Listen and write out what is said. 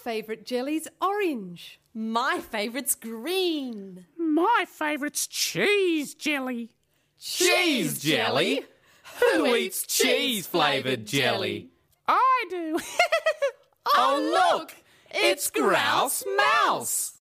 favourite jelly's orange. My favourite's green. My favourite's cheese jelly. Cheese jelly? Who eats cheese-flavoured jelly? I do. Oh, look! It's Grouse Mouse!